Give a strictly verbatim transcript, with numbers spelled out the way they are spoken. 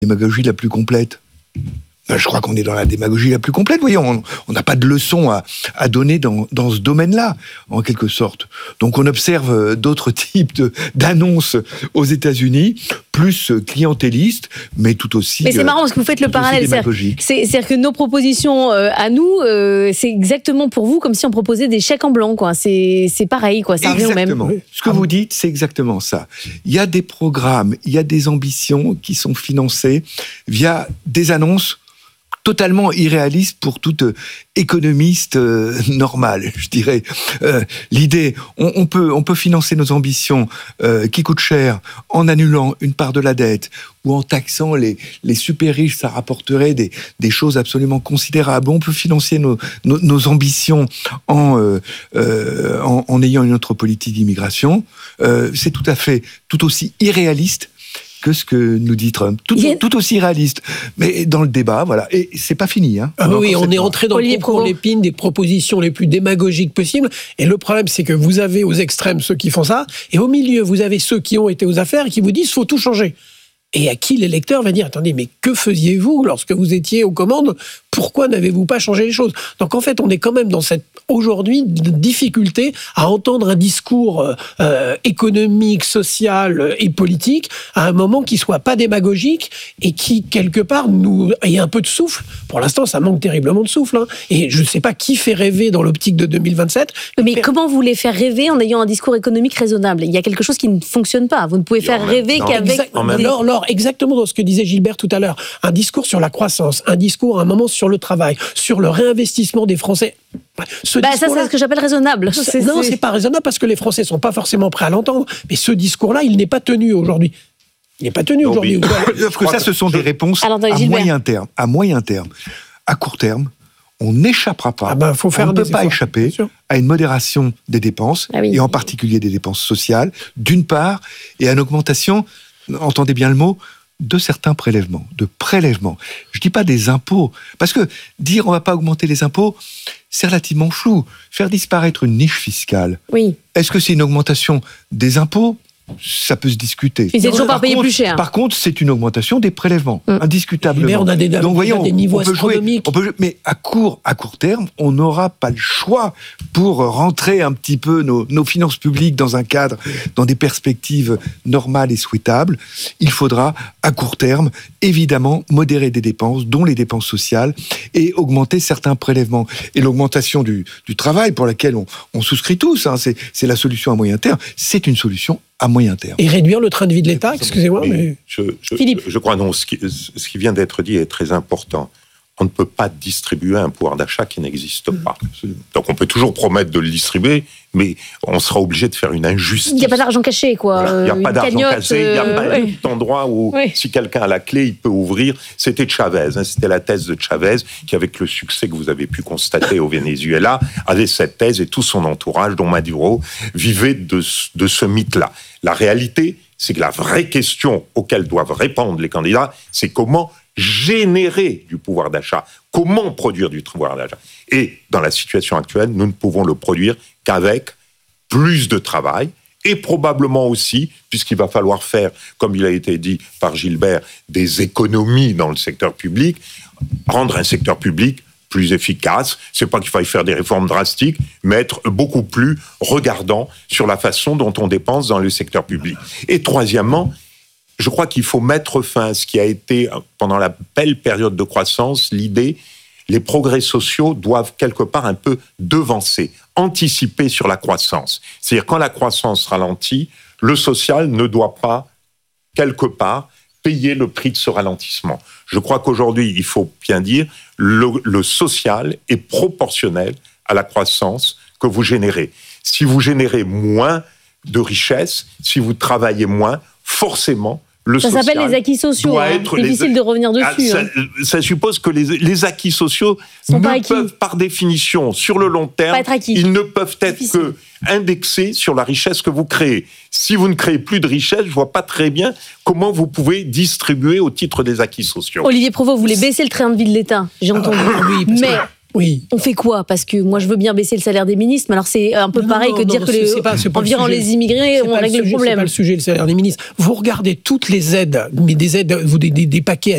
démagogie la plus complète. Je crois qu'on est dans la démagogie la plus complète. Voyons, on n'a pas de leçons à, à donner dans, dans ce domaine-là, en quelque sorte. Donc on observe d'autres types de, d'annonces aux États-Unis, plus clientélistes, mais tout aussi. Mais c'est marrant parce que vous faites le parallèle. C'est-à-dire, c'est, c'est-à-dire que nos propositions euh, à nous, euh, c'est exactement pour vous comme si on proposait des chèques en blanc, quoi. C'est, c'est pareil, quoi. Ça revient au même. Exactement. Ce que vous dites, c'est exactement ça. Il y a des programmes, il y a des ambitions qui sont financées via des annonces totalement irréaliste pour tout euh, économiste euh, normal, je dirais. Euh, l'idée, on, on peut, on peut financer nos ambitions euh, qui coûtent cher en annulant une part de la dette ou en taxant les, les super riches, ça rapporterait des, des choses absolument considérables. On peut financer nos, nos, nos ambitions en, euh, euh, en, en ayant une autre politique d'immigration. Euh, c'est tout à fait, tout aussi irréaliste que ce que nous dit Trump. Tout, a... tout aussi réaliste. Mais dans le débat, voilà. Et c'est pas fini. Hein. Ah oui, on est entré dans Olivier le concours l'épine des propositions les plus démagogiques possibles. Et le problème, c'est que vous avez aux extrêmes ceux qui font ça, et au milieu, vous avez ceux qui ont été aux affaires et qui vous disent « faut tout changer ». Et à qui l'électeur va dire « Attendez, mais que faisiez-vous lorsque vous étiez aux commandes ? Pourquoi n'avez-vous pas changé les choses ?» Donc en fait, on est quand même dans cette, aujourd'hui, difficulté à entendre un discours euh, économique, social et politique à un moment qui soit pas démagogique et qui, quelque part, nous ait un peu de souffle. Pour l'instant, ça manque terriblement de souffle. Hein. Et je ne sais pas qui fait rêver dans l'optique de deux mille vingt-sept. Mais, mais comment vous les faire rêver en ayant un discours économique raisonnable ? Il y a quelque chose qui ne fonctionne pas. Vous ne pouvez faire rêver temps, qu'avec... Exact, Laure, Laure, exactement dans ce que disait Gilbert tout à l'heure. Un discours sur la croissance, un discours à un moment sur le travail, sur le réinvestissement des Français. Ce bah ça, c'est ce que j'appelle raisonnable. Ça, c'est, non, c'est... c'est pas raisonnable parce que les Français sont pas forcément prêts à l'entendre. Mais ce discours-là, il n'est pas tenu aujourd'hui. Il n'est pas tenu non, aujourd'hui. Parce que ça, ce sont des réponses Alors, à moyen terme. À moyen terme. À court terme, on n'échappera pas. Ah ben, faut faire on ne peut pas efforts, échapper à une modération des dépenses, ah oui. et en particulier des dépenses sociales, d'une part, et à une augmentation, entendez bien le mot, de certains prélèvements, de prélèvements. Je ne dis pas des impôts, parce que dire on ne va pas augmenter les impôts, c'est relativement flou. Faire disparaître une niche fiscale, oui. Est-ce que c'est une augmentation des impôts ? Ça peut se discuter. Mais c'est toujours pas payé plus cher. Par contre, c'est une augmentation des prélèvements, mmh. indiscutablement. Mais on a des, Donc, voyons, on a des niveaux on peut astronomiques. Jouer, on peut jouer, mais à court, à court terme, on n'aura pas le choix pour rentrer un petit peu nos, nos finances publiques dans un cadre, dans des perspectives normales et souhaitables. Il faudra, à court terme, évidemment, modérer des dépenses, dont les dépenses sociales, et augmenter certains prélèvements. Et l'augmentation du, du travail, pour laquelle on, on souscrit tous, hein, c'est, c'est la solution à moyen terme, c'est une solution à moyen terme. Et réduire le train de vie de l'État, excusez-moi, mais... mais... Je, je, Philippe. Je, je crois, non, ce qui, ce qui vient d'être dit est très important. On ne peut pas distribuer un pouvoir d'achat qui n'existe pas. Donc on peut toujours promettre de le distribuer, mais on sera obligé de faire une injustice. Il n'y a pas d'argent caché, quoi. Voilà. Il n'y a une pas d'argent cagnotte, caché, il n'y a pas euh... d'endroit où, oui. si quelqu'un a la clé, il peut ouvrir. C'était Chavez, hein, c'était la thèse de Chavez, qui, avec le succès que vous avez pu constater au Venezuela, avait cette thèse et tout son entourage, dont Maduro, vivait de, de ce mythe-là. La réalité, c'est que la vraie question auquel doivent répondre les candidats, c'est comment générer du pouvoir d'achat, comment produire du pouvoir d'achat. Et dans la situation actuelle, nous ne pouvons le produire qu'avec plus de travail et probablement aussi, puisqu'il va falloir faire, comme il a été dit par Gilbert, des économies dans le secteur public, rendre un secteur public plus efficace. C'est pas qu'il faille faire des réformes drastiques, mais être beaucoup plus regardant sur la façon dont on dépense dans le secteur public. Et troisièmement, je crois qu'il faut mettre fin à ce qui a été, pendant la belle période de croissance, l'idée, les progrès sociaux doivent quelque part un peu devancer, anticiper sur la croissance. C'est-à-dire, quand la croissance ralentit, le social ne doit pas, quelque part, payer le prix de ce ralentissement. Je crois qu'aujourd'hui, il faut bien dire, le, le social est proportionnel à la croissance que vous générez. Si vous générez moins de richesses, si vous travaillez moins, forcément, le ça social s'appelle les acquis sociaux, hein. Difficile les... de revenir dessus. Ah, ça, hein. ça suppose que les, les acquis sociaux Sont ne acquis. peuvent, par définition, sur le long terme, ils ne peuvent être Difficile. que indexés sur la richesse que vous créez. Si vous ne créez plus de richesse, je ne vois pas très bien comment vous pouvez distribuer au titre des acquis sociaux. Olivier Provost, vous voulez baisser le train de vie de l'État, j'ai entendu. Ah, oui, parce mais... que... Oui. On fait quoi ? Parce que moi, je veux bien baisser le salaire des ministres, mais alors c'est un peu non, pareil non, que non, dire non, que les, c'est pas, c'est pas en virant les immigrés, on règle le, le problème. C'est pas le sujet, le salaire des ministres. Vous regardez toutes les aides, mais des aides, des, des, des paquets